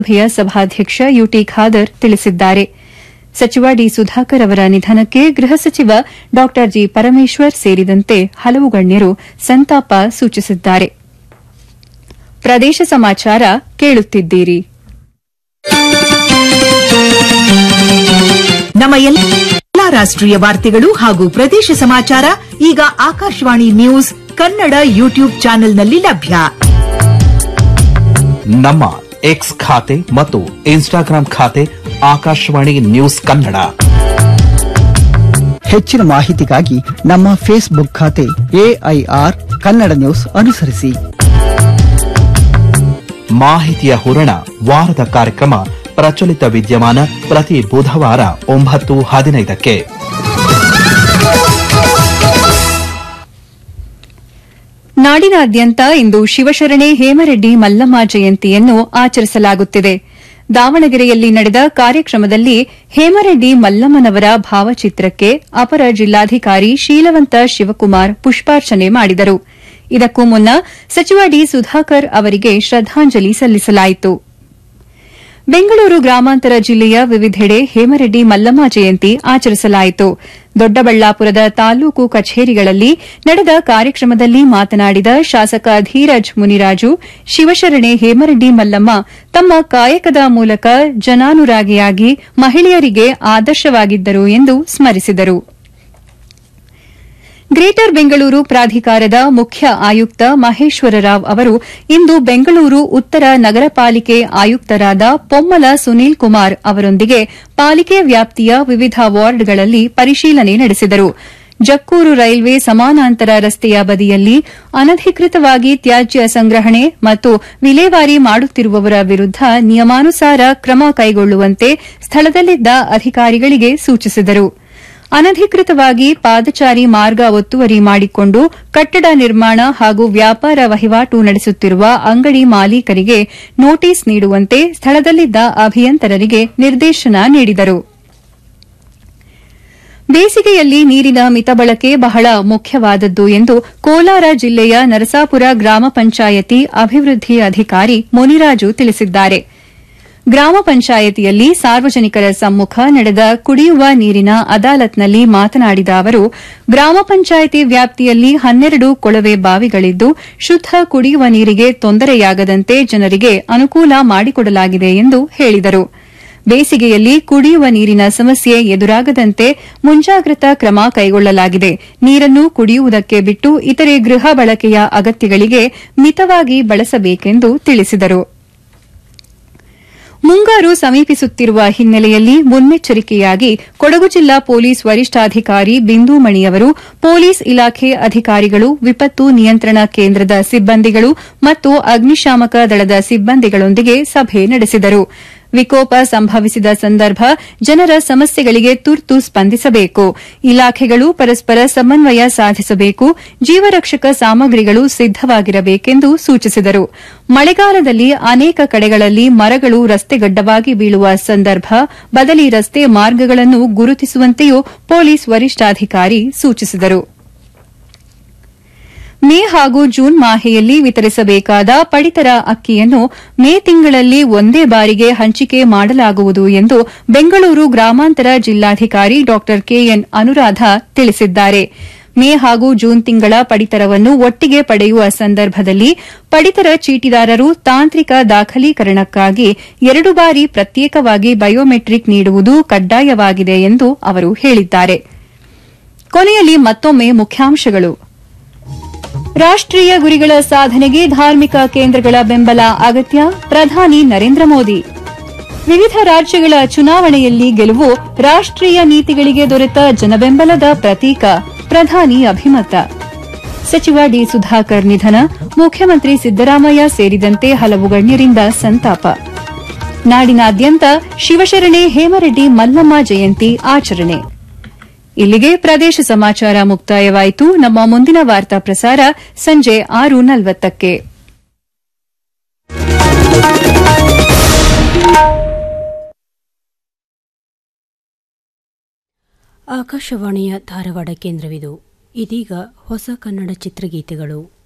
ಸಭೆಯ ಸಭಾಧ್ಯಕ್ಷ ಯುಟಿ ಖಾದರ್ ತಿಳಿಸಿದ್ದಾರೆ. ಸಚಿವ ಡಿ ಸುಧಾಕರ್ ಅವರ ನಿಧನಕ್ಕೆ ಗೃಹ ಸಚಿವ ಡಾ ಜಿ ಪರಮೇಶ್ವರ್ ಸೇರಿದಂತೆ ಹಲವು ಗಣ್ಯರು ಸಂತಾಪ ಸೂಚಿಸಿದ್ದಾರೆ. ಪ್ರದೇಶ ಸಮಾಚಾರ ಕೇಳುತ್ತಿದ್ದೀರಿ. ನಮ್ಮ ಎಲ್ಲಾ ರಾಷ್ಟ್ರೀಯ ವಾರ್ತೆಗಳು ಹಾಗೂ ಪ್ರದೇಶ ಸಮಾಚಾರ ಈಗ ಆಕಾಶವಾಣಿ ನ್ಯೂಸ್ ಕನ್ನಡ ಯೂಟ್ಯೂಬ್ ಚಾನೆಲ್ನಲ್ಲಿ ಲಭ್ಯ. ನಮ್ಮ ಎಕ್ಸ್ ಖಾತೆ ಮತ್ತು ಇನ್ಸ್ಟಾಗ್ರಾಂ ಖಾತೆ ಆಕಾಶವಾಣಿ ನ್ಯೂಸ್ ಕನ್ನಡ. ಹೆಚ್ಚಿನ ಮಾಹಿತಿಗಾಗಿ ನಮ್ಮ ಫೇಸ್ಬುಕ್ ಖಾತೆ ಎಐಆರ್ ಕನ್ನಡ ನ್ಯೂಸ್ ಅನುಸರಿಸಿ. ಮಾಹಿತಿಯ ಹೂರಣ ವಾರದ ಕಾರ್ಯಕ್ರಮ ಪ್ರಚಲಿತ ವಿದ್ಯಮಾನ ಪ್ರತಿ ಬುಧವಾರ 9:15ಕ್ಕೆ. ನಾಡಿನಾದ್ಯಂತ ಇಂದು ಶಿವಶರಣೆ ಹೇಮರೆಡ್ಡಿ ಮಲ್ಲಮ್ಮ ಜಯಂತಿಯನ್ನು ಆಚರಿಸಲಾಗುತ್ತಿದೆ. ದಾವಣಗೆರೆಯಲ್ಲಿ ನಡೆದ ಕಾರ್ಯಕ್ರಮದಲ್ಲಿ ಹೇಮರೆಡ್ಡಿ ಮಲ್ಲಮ್ಮನವರ ಭಾವಚಿತ್ರಕ್ಕೆ ಅಪರ ಜಿಲ್ಲಾಧಿಕಾರಿ ಶೀಲವಂತ ಶಿವಕುಮಾರ್ ಪುಷ್ಪಾರ್ಚನೆ ಮಾಡಿದರು. ಇದಕ್ಕೂ ಮುನ್ನ ಸಚಿವ ಡಿ ಸುಧಾಕರ್ ಅವರಿಗೆ ಶ್ರದ್ದಾಂಜಲಿ ಸಲ್ಲಿಸಲಾಯಿತು. ಬೆಂಗಳೂರು ಗ್ರಾಮಾಂತರ ಜಿಲ್ಲೆಯ ವಿವಿಧೆಡೆ ಹೇಮರೆಡ್ಡಿ ಮಲ್ಲಮ್ಮ ಜಯಂತಿ ಆಚರಿಸಲಾಯಿತು. ದೊಡ್ಡಬಳ್ಳಾಪುರದ ತಾಲೂಕು ಕಚೇರಿಗಳಲ್ಲಿ ನಡೆದ ಕಾರ್ಯಕ್ರಮದಲ್ಲಿ ಮಾತನಾಡಿದ ಶಾಸಕ ಧೀರಜ್ ಮುನಿರಾಜು, ಶಿವಶರಣೆ ಹೇಮರೆಡ್ಡಿ ಮಲ್ಲಮ್ಮ ತಮ್ಮ ಕಾಯಕದ ಮೂಲಕ ಜನಾನುರಾಗಿಯಾಗಿ ಮಹಿಳೆಯರಿಗೆ ಆದರ್ಶವಾಗಿದ್ದರು ಎಂದು ಸ್ಮರಿಸಿದರು. ಗ್ರೇಟರ್ ಬೆಂಗಳೂರು ಪ್ರಾಧಿಕಾರದ ಮುಖ್ಯ ಆಯುಕ್ತ ಮಹೇಶ್ವರರಾವ್ ಅವರು ಇಂದು ಬೆಂಗಳೂರು ಉತ್ತರ ನಗರ ಪಾಲಿಕೆ ಆಯುಕ್ತರಾದ ಪೊಮ್ಮಲ ಸುನೀಲ್ ಕುಮಾರ್ ಅವರೊಂದಿಗೆ ಪಾಲಿಕೆ ವ್ಯಾಪ್ತಿಯ ವಿವಿಧ ವಾರ್ಡ್ಗಳಲ್ಲಿ ಪರಿಶೀಲನೆ ನಡೆಸಿದರು. ಜಕ್ಕೂರು ರೈಲ್ವೆ ಸಮಾನಾಂತರ ರಸ್ತೆಯ ಬದಿಯಲ್ಲಿ ಅನಧಿಕೃತವಾಗಿ ತ್ಯಾಜ್ಯ ಸಂಗ್ರಹಣೆ ಮತ್ತು ವಿಲೇವಾರಿ ಮಾಡುತ್ತಿರುವವರ ವಿರುದ್ದ ನಿಯಮಾನುಸಾರ ಕ್ರಮ ಕೈಗೊಳ್ಳುವಂತೆ ಸ್ಥಳದಲ್ಲಿದ್ದ ಅಧಿಕಾರಿಗಳಿಗೆ ಸೂಚಿಸಿದರು. ಅನಧಿಕೃತವಾಗಿ ಪಾದಚಾರಿ ಮಾರ್ಗ ಒತ್ತುವರಿ ಮಾಡಿಕೊಂಡು ಕಟ್ಟಡ ನಿರ್ಮಾಣ ಹಾಗೂ ವ್ಯಾಪಾರ ವಹಿವಾಟು ನಡೆಸುತ್ತಿರುವ ಅಂಗಡಿ ಮಾಲೀಕರಿಗೆ ನೋಟಿಸ್ ನೀಡುವಂತೆ ಸ್ಥಳದಲ್ಲಿದ್ದ ಅಭಿಯಂತರರಿಗೆ ನಿರ್ದೇಶನ ನೀಡಿದರು. ಬೇಸಿಗೆಯಲ್ಲಿ ನೀರಿನ ಮಿತ ಬಳಕೆ ಬಹಳ ಮುಖ್ಯವಾದದ್ದು ಎಂದು ಕೋಲಾರ ಜಿಲ್ಲೆಯ ನರಸಾಪುರ ಗ್ರಾಮ ಪಂಚಾಯತಿ ಅಭಿವೃದ್ಧಿ ಅಧಿಕಾರಿ ಮುನಿರಾಜು ತಿಳಿಸಿದ್ದಾರೆ. ಗ್ರಾಮ ಪಂಚಾಯತಿಯಲ್ಲಿ ಸಾರ್ವಜನಿಕರ ಸಮ್ಮುಖ ನಡೆದ ಕುಡಿಯುವ ನೀರಿನ ಅದಾಲತ್ನಲ್ಲಿ ಮಾತನಾಡಿದ ಅವರು, ಗ್ರಾಮ ಪಂಚಾಯತಿ ವ್ಯಾಪ್ತಿಯಲ್ಲಿ 12 ಕೊಳವೆ ಬಾವಿಗಳಿದ್ದು ಶುದ್ದ ಕುಡಿಯುವ ನೀರಿಗೆ ತೊಂದರೆಯಾಗದಂತೆ ಜನರಿಗೆ ಅನುಕೂಲ ಮಾಡಿಕೊಡಲಾಗಿದೆ ಎಂದು ಹೇಳಿದರು. ಬೇಸಿಗೆಯಲ್ಲಿ ಕುಡಿಯುವ ನೀರಿನ ಸಮಸ್ಯೆ ಎದುರಾಗದಂತೆ ಮುಂಜಾಗ್ರತಾ ಕ್ರಮ ಕೈಗೊಳ್ಳಲಾಗಿದೆ. ನೀರನ್ನು ಕುಡಿಯುವುದಕ್ಕೆ ಬಿಟ್ಟು ಇತರೆ ಗೃಹ ಬಳಕೆಯ ಅಗತ್ಯಗಳಿಗೆ ಮಿತವಾಗಿ ಬಳಸಬೇಕೆಂದು ತಿಳಿಸಿದರು. ಮುಂಗಾರು ಸಮೀಪಿಸುತ್ತಿರುವ ಹಿನ್ನೆಲೆಯಲ್ಲಿ ಮುನ್ನೆಚ್ಚರಿಕೆಯಾಗಿ ಕೊಡಗು ಜಿಲ್ಲಾ ಪೊಲೀಸ್ ವರಿಷ್ಠಾಧಿಕಾರಿ ಬಿಂದುಮಣಿಯವರು ಪೊಲೀಸ್ ಇಲಾಖೆ ಅಧಿಕಾರಿಗಳು, ವಿಪತ್ತು ನಿಯಂತ್ರಣ ಕೇಂದ್ರದ ಸಿಬ್ಬಂದಿಗಳು ಮತ್ತು ಅಗ್ನಿಶಾಮಕ ದಳದ ಸಿಬ್ಬಂದಿಗಳೊಂದಿಗೆ ಸಭೆ ನಡೆಸಿದರು. ವಿಕೋಪ ಸಂಭವಿಸಿದ ಸಂದರ್ಭ ಜನರ ಸಮಸ್ಯೆಗಳಿಗೆ ತುರ್ತು ಸ್ಪಂದಿಸಬೇಕು. ಇಲಾಖೆಗಳು ಪರಸ್ಪರ ಸಮನ್ವಯ ಸಾಧಿಸಬೇಕು. ಜೀವರಕ್ಷಕ ಸಾಮಗ್ರಿಗಳು ಸಿದ್ದವಾಗಿರಬೇಕೆಂದು ಸೂಚಿಸಿದರು. ಮಳೆಗಾಲದಲ್ಲಿ ಅನೇಕ ಕಡೆಗಳಲ್ಲಿ ಮರಗಳು ರಸ್ತೆಗಡ್ಡವಾಗಿ ಬೀಳುವ ಸಂದರ್ಭ ಬದಲಿ ರಸ್ತೆ ಮಾರ್ಗಗಳನ್ನು ಗುರುತಿಸುವಂತೆಯೂ ಪೊಲೀಸ್ ವರಿಷ್ಠಾಧಿಕಾರಿ ಸೂಚಿಸಿದರು. ಮೇ ಹಾಗೂ ಜೂನ್ ಮಾಹೆಯಲ್ಲಿ ವಿತರಿಸಬೇಕಾದ ಪಡಿತರ ಅಕ್ಕಿಯನ್ನು ಮೇ ತಿಂಗಳಲ್ಲಿ ಒಂದೇ ಬಾರಿಗೆ ಹಂಚಿಕೆ ಮಾಡಲಾಗುವುದು ಎಂದು ಬೆಂಗಳೂರು ಗ್ರಾಮಾಂತರ ಜಿಲ್ಲಾಧಿಕಾರಿ ಡಾ ಕೆಎನ್ ಅನುರಾಧ ತಿಳಿಸಿದ್ದಾರೆ. ಮೇ ಹಾಗೂ ಜೂನ್ ತಿಂಗಳ ಪಡಿತರವನ್ನು ಒಟ್ಟಿಗೆ ಪಡೆಯುವ ಸಂದರ್ಭದಲ್ಲಿ ಪಡಿತರ ಚೀಟಿದಾರರು ತಾಂತ್ರಿಕ ದಾಖಲೀಕರಣಕ್ಕಾಗಿ 2 ಬಾರಿ ಪ್ರತ್ಯೇಕವಾಗಿ ಬಯೋಮೆಟ್ರಿಕ್ ನೀಡುವುದು ಕಡ್ಡಾಯವಾಗಿದೆ ಎಂದು ಅವರು ಹೇಳಿದ್ದಾರೆ. ಕೊನೆಯಲ್ಲಿ ಮತ್ತೊಮ್ಮೆ ಮುಖ್ಯಾಂಶಗಳು. ರಾಷ್ಟ್ರೀಯ ಗುರಿಗಳ ಸಾಧನೆಗೆ ಧಾರ್ಮಿಕ ಕೇಂದ್ರಗಳ ಬೆಂಬಲ ಅಗತ್ಯ, ಪ್ರಧಾನಿ ನರೇಂದ್ರ ಮೋದಿ. ವಿವಿಧ ರಾಜ್ಯಗಳ ಚುನಾವಣೆಯಲ್ಲಿ ಗೆಲುವು ರಾಷ್ಟ್ರೀಯ ನೀತಿಗಳಿಗೆ ದೊರೆತ ಜನಬೆಂಬಲದ ಪ್ರತೀಕ, ಪ್ರಧಾನಿ ಅಭಿಮತ. ಸಚಿವ ಡಿ ಸುಧಾಕರ್ ನಿಧನ, ಮುಖ್ಯಮಂತ್ರಿ ಸಿದ್ದರಾಮಯ್ಯ ಸೇರಿದಂತೆ ಹಲವು ಗಣ್ಯರಿಂದ ಸಂತಾಪ. ನಾಡಿನಾದ್ಯಂತ ಶಿವಶರಣೆ ಹೇಮರೆಡ್ಡಿ ಮಲ್ಲಮ್ಮ ಜಯಂತಿ ಆಚರಣೆ. ಇಲ್ಲಿಗೆ ಪ್ರದೇಶ ಸಮಾಚಾರ ಮುಕ್ತಾಯವಾಯಿತು. ನಮ್ಮ ಮುಂದಿನ ವಾರ್ತಾ ಪ್ರಸಾರ ಸಂಜೆ 6:40ಕ್ಕೆ. ಆಕಾಶವಾಣಿಯ ಧಾರವಾಡ ಕೇಂದ್ರವಿದು. ಇದೀಗ ಹೊಸ ಕನ್ನಡ ಚಿತ್ರಗೀತೆಗಳು.